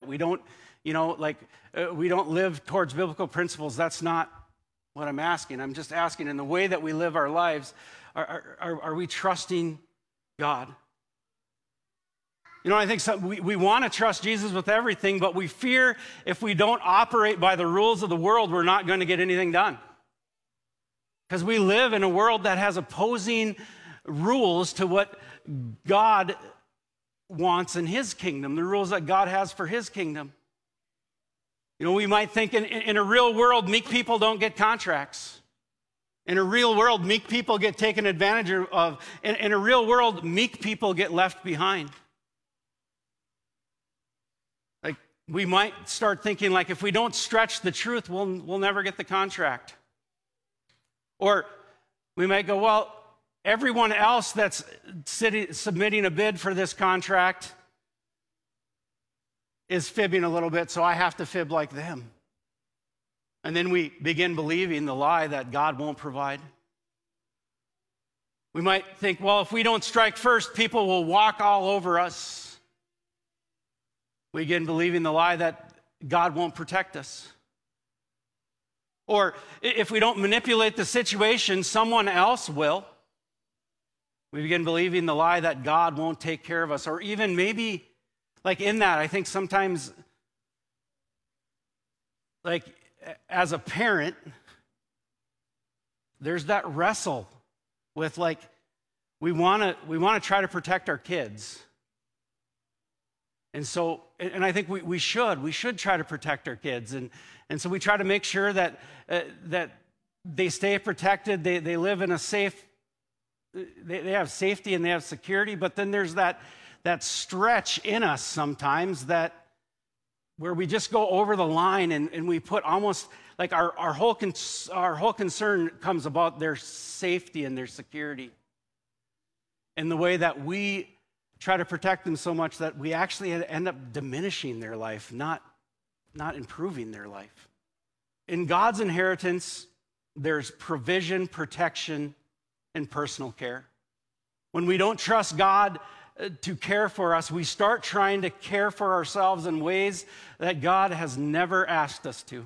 We don't, we don't live towards biblical principles. That's not what I'm asking. I'm just asking, in the way that we live our lives, are we trusting God? I think we want to trust Jesus with everything, but we fear if we don't operate by the rules of the world, we're not going to get anything done. Because we live in a world that has opposing rules to what God wants in his kingdom, the rules that God has for his kingdom. We might think in a real world, meek people don't get contracts. In a real world, meek people get taken advantage of. In a real world, meek people get left behind. Like, we might start thinking, like, if we don't stretch the truth, we'll never get the contract. Or we might go, well, everyone else that's submitting a bid for this contract is fibbing a little bit, so I have to fib like them. And then we begin believing the lie that God won't provide. We might think, well, if we don't strike first, people will walk all over us. We begin believing the lie that God won't protect us. Or if we don't manipulate the situation, someone else will. We begin believing the lie that God won't take care of us. Or even maybe, like in that, I think sometimes, like as a parent, there's that wrestle with, like, we want to try to protect our kids. And so, and I think we should try to protect our kids. And so we try to make sure that they stay protected, they live in a safe, they have safety and they have security. But then there's that stretch in us sometimes where we just go over the line and we put almost like our whole concern comes about their safety and their security. And the way that we try to protect them so much that we actually end up diminishing their life, not improving their life. In God's inheritance, there's provision, protection, and personal care. When we don't trust God to care for us, we start trying to care for ourselves in ways that God has never asked us to.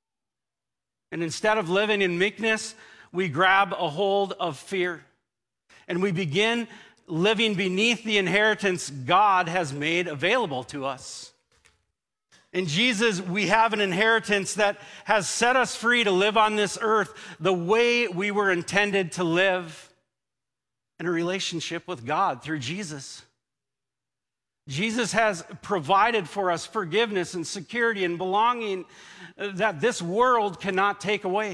And instead of living in meekness, we grab a hold of fear. And we begin living beneath the inheritance God has made available to us. In Jesus, we have an inheritance that has set us free to live on this earth the way we were intended to live, in a relationship with God through Jesus. Jesus has provided for us forgiveness and security and belonging that this world cannot take away.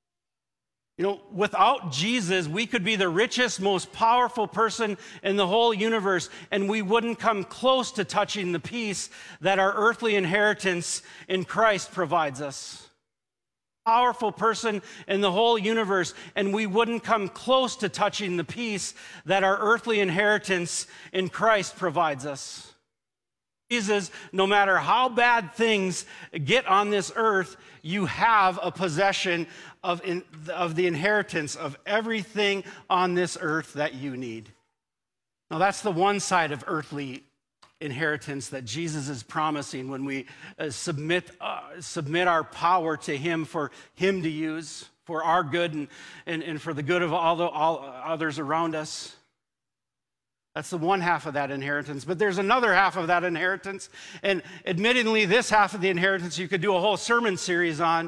Without Jesus, we could be the richest, most powerful person in the whole universe, and we wouldn't come close to touching the peace that our earthly inheritance in Christ provides us. Powerful person in the whole universe, and we wouldn't come close to touching the peace that our earthly inheritance in Christ provides us. Jesus, no matter how bad things get on this earth, you have a possession of the inheritance of everything on this earth that you need. Now, that's the one side of earthly inheritance that Jesus is promising when we submit our power to him for him to use for our good and for the good of all others around us. That's the one half of that inheritance. But there's another half of that inheritance. And admittedly, this half of the inheritance you could do a whole sermon series on,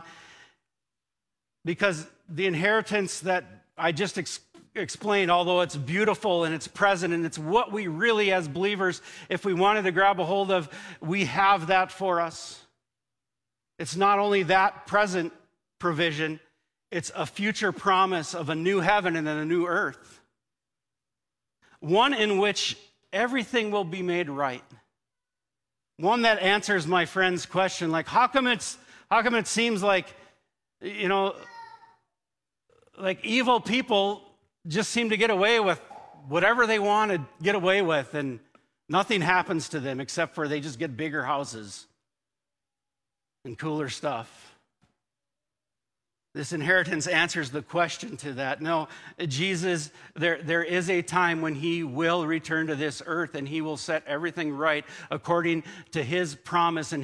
because the inheritance that I just explained, although it's beautiful and it's present and it's what we really as believers, if we wanted to grab a hold of, we have that for us. It's not only that present provision, it's a future promise of a new heaven and a new earth. One in which everything will be made right. One that answers my friend's question, like, how come it seems like, like evil people just seem to get away with whatever they want to get away with, and nothing happens to them except for they just get bigger houses and cooler stuff. This inheritance answers the question to that. No, Jesus, there is a time when he will return to this earth and he will set everything right according to his promise and